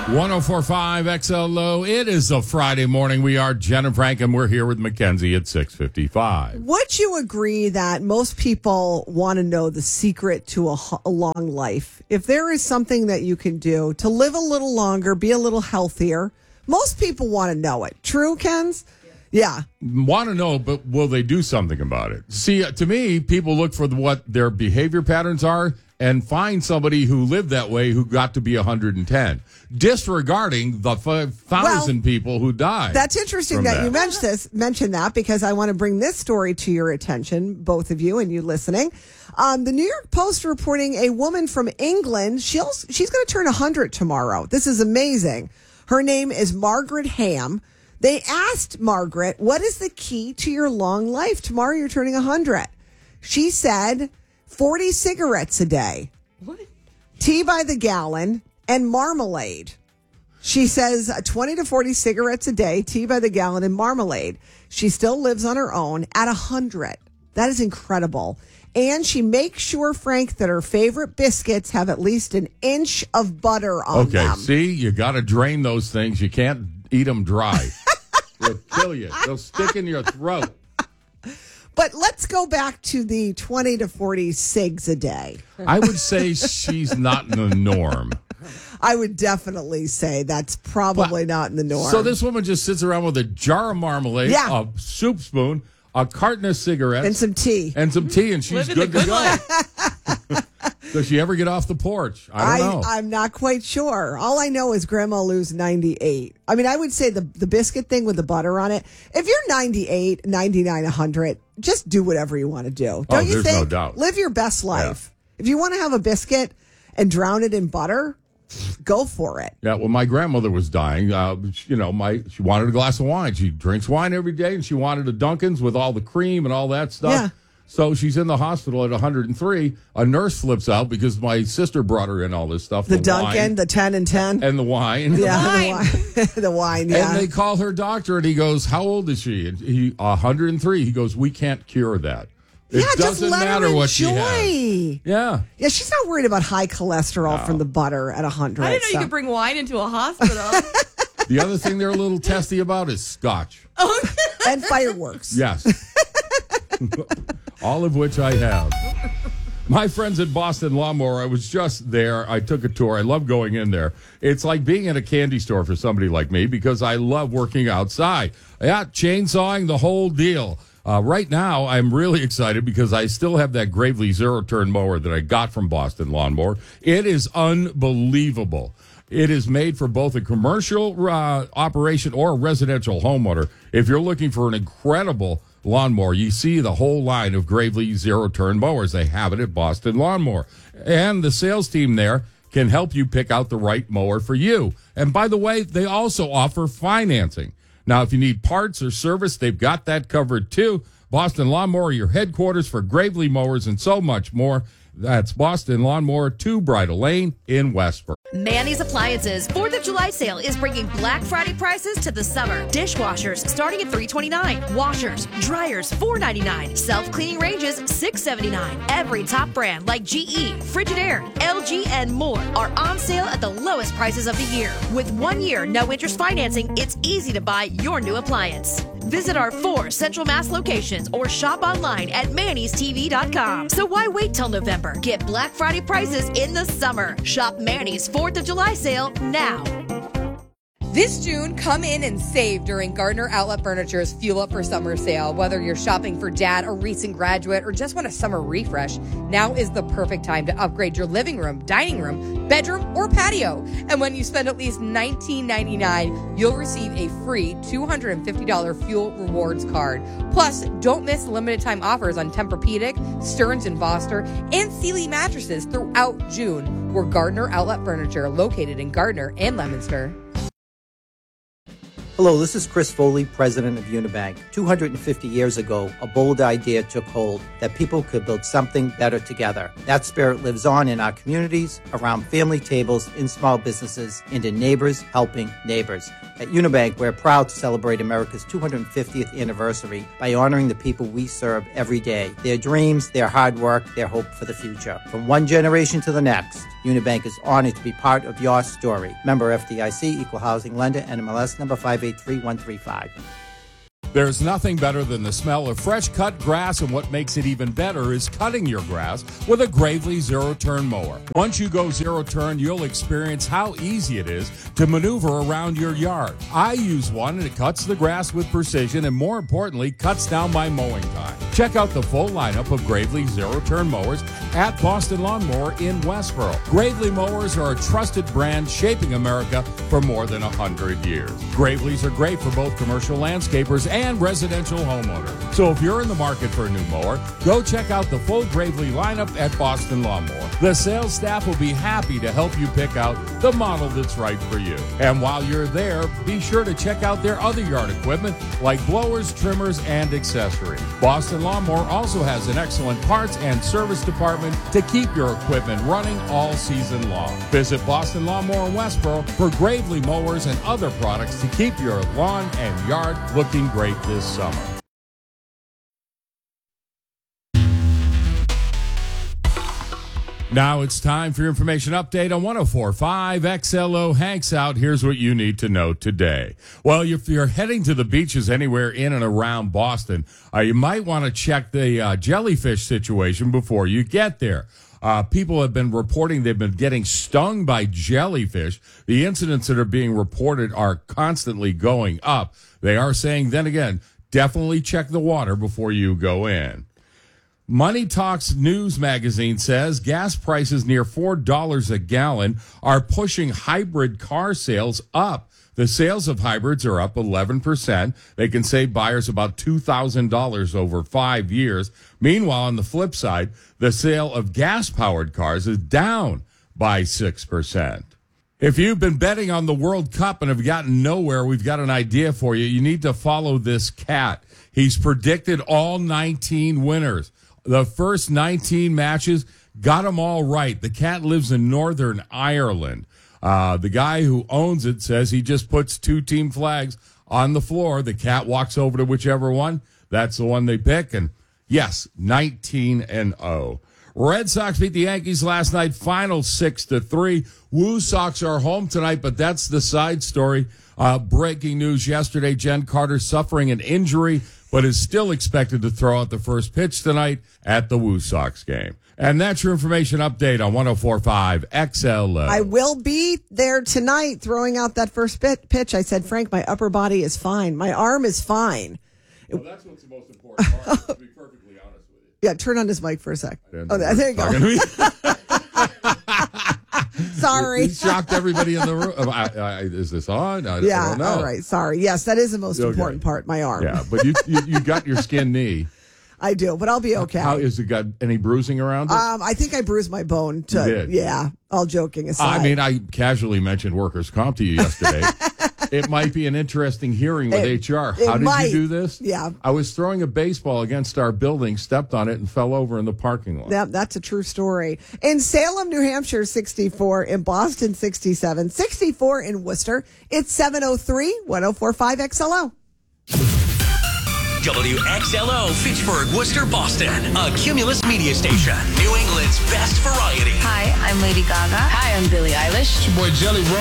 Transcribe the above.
104.5 XL Low. It is a Friday morning. We are Jen and Frank, and we're here with Mackenzie at 6:55. Would you agree that most people want to know the secret to a long life? If there is something that you can do to live a little longer, be a little healthier, most people want to know it. True, Kens? Yeah. Want to know, but will they do something about it? See, to me, people look for what their behavior patterns are and find somebody who lived that way who got to be 110, disregarding the 5,000 people who died. That's interesting that you mentioned that, because I want to bring this story to your attention, both of you and you listening. The New York Post reporting a woman from England, she's going to turn 100 tomorrow. This is amazing. Her name is Margaret Ham. They asked Margaret, what is the key to your long life? Tomorrow you're turning 100. She said 40 cigarettes a day. What? Tea by the gallon and marmalade. She says 20 to 40 cigarettes a day, tea by the gallon and marmalade. She still lives on her own at 100. That is incredible. And she makes sure, Frank, that her favorite biscuits have at least an inch of butter on them. Okay, see, you got to drain those things. You can't eat them dry. They'll kill you. They'll stick in your throat. But let's go back to the 20 to 40 cigs a day. I would say she's not in the norm. I would definitely say that's probably not in the norm. So this woman just sits around with a jar of marmalade, a soup spoon, a carton of cigarettes. And some tea. And she's good to go. Does she ever get off the porch? I don't know. I'm not quite sure. All I know is Grandma Lou's 98. I mean, I would say the biscuit thing with the butter on it. If you're 98, 99, 100, just do whatever you want to do. Don't you think? There's no doubt. Live your best life. Yeah. If you want to have a biscuit and drown it in butter, go for it. Yeah, well, my grandmother was dying. She wanted a glass of wine. She drinks wine every day, and she wanted a Dunkin's with all the cream and all that stuff. Yeah. So she's in the hospital at 103. A nurse flips out because my sister brought her in all this stuff. The Dunkin', wine, the 10 and 10. And the wine. Yeah, the wine, yeah. And they call her doctor, and he goes, how old is she? And he 103. He goes, we can't cure that. It doesn't matter what she has. Yeah. Yeah, she's not worried about high cholesterol from the butter at 100. I didn't know you could bring wine into a hospital. The other thing they're a little testy about is scotch. And fireworks. Yes. All of which I have. My friends at Boston Lawnmower, I was just there. I took a tour. I love going in there. It's like being in a candy store for somebody like me because I love working outside. Yeah, chainsawing, the whole deal. Right now, I'm really excited because I still have that Gravely zero-turn mower that I got from Boston Lawnmower. It is unbelievable. It is made for both a commercial operation or a residential homeowner. If you're looking for an incredible lawnmower, you see the whole line of Gravely zero-turn mowers. They have it at Boston Lawnmower. And the sales team there can help you pick out the right mower for you. And by the way, they also offer financing. Now, if you need parts or service, they've got that covered too. Boston Lawnmower, your headquarters for Gravely mowers and so much more. That's Boston Lawnmower, 2 Bridle Lane in Westboro. Manny's Appliances 4th of July sale is bringing Black Friday prices to the summer. Dishwashers starting at $329. Washers, dryers $499. Self-cleaning ranges $679. Every top brand like GE, Frigidaire, LG, and more are on sale at the lowest prices of the year. With 1 year no interest financing, it's easy to buy your new appliance. Visit our 4 Central Mass locations or shop online at mannystv.com. So why wait till November? Get Black Friday prices in the summer. Shop Manny's 4th of July sale now. This June, come in and save during Gardner Outlet Furniture's Fuel Up for Summer sale. Whether you're shopping for dad, a recent graduate, or just want a summer refresh, now is the perfect time to upgrade your living room, dining room, bedroom, or patio. And when you spend at least $19.99, you'll receive a free $250 Fuel Rewards card. Plus, don't miss limited time offers on Tempur-Pedic, Stearns & Foster, and Sealy mattresses throughout June. We're Gardner Outlet Furniture, located in Gardner and Leominster. Hello, this is Chris Foley, president of Unibank. 250 years ago, a bold idea took hold that people could build something better together. That spirit lives on in our communities, around family tables, in small businesses, and in neighbors helping neighbors. At Unibank, we're proud to celebrate America's 250th anniversary by honoring the people we serve every day, their dreams, their hard work, their hope for the future. From one generation to the next, Unibank is honored to be part of your story. Member FDIC, Equal Housing Lender, NMLS number 583135. There's nothing better than the smell of fresh cut grass, and what makes it even better is cutting your grass with a Gravely zero-turn mower. Once you go zero-turn, you'll experience how easy it is to maneuver around your yard. I use one, and it cuts the grass with precision and, more importantly, cuts down my mowing time. Check out the full lineup of Gravely zero-turn mowers at Boston Lawnmower in Westboro. Gravely mowers are a trusted brand shaping America for more than 100 years. Gravely's are great for both commercial landscapers and residential homeowners. So if you're in the market for a new mower, go check out the full Gravely lineup at Boston Lawnmower. The sales staff will be happy to help you pick out the model that's right for you. And while you're there, be sure to check out their other yard equipment like blowers, trimmers, and accessories. Boston Lawnmower also has an excellent parts and service department to keep your equipment running all season long. Visit Boston Lawnmower in Westboro for Gravely mowers and other products to keep your lawn and yard looking great this summer. Now it's time for your information update on 104.5 XLO Hanks Out. Here's what you need to know today. Well, if you're heading to the beaches anywhere in and around Boston, you might want to check the jellyfish situation before you get there. People have been reporting they've been getting stung by jellyfish. The incidents that are being reported are constantly going up. They are saying, then again, definitely check the water before you go in. Money Talks News magazine says gas prices near $4 a gallon are pushing hybrid car sales up. The sales of hybrids are up 11%. They can save buyers about $2,000 over 5 years. Meanwhile, on the flip side, the sale of gas-powered cars is down by 6%. If you've been betting on the World Cup and have gotten nowhere, we've got an idea for you. You need to follow this cat. He's predicted all 19 winners. The first 19 matches, got them all right. The cat lives in Northern Ireland. The guy who owns it says he just puts 2 team flags on the floor. The cat walks over to whichever one. That's the one they pick. And yes, 19-0. Red Sox beat the Yankees last night, final 6-3. Woo Sox are home tonight, but that's the side story. Breaking news yesterday, Jen Carter suffering an injury, but is still expected to throw out the first pitch tonight at the Woo Sox game. And that's your information update on 104.5 XLO. I will be there tonight throwing out that first pitch. I said, Frank, my upper body is fine. My arm is fine. Well, that's what's the most important part, to be perfectly honest with you. Yeah, turn on his mic for a sec. Oh, there you go. Sorry. It shocked everybody in the room. Is this on? I don't know. All right. Sorry. Yes, that is the most important part, my arm. Yeah, but you got your skinned knee. I do, but I'll be okay. How is it got any bruising around it? I think I bruised my bone. You did? Yeah, all joking aside. I mean, I casually mentioned workers' comp to you yesterday. It might be an interesting hearing with HR. How did you do this? Yeah. I was throwing a baseball against our building, stepped on it, and fell over in the parking lot. That's a true story. In Salem, New Hampshire, 64. In Boston, 67. 64 in Worcester. It's 703 104.5 XLO. WXLO, Fitchburg, Worcester, Boston. A Cumulus media station. New England's best variety. Hi, I'm Lady Gaga. Hi, I'm Billie Eilish. It's your boy Jelly Roll.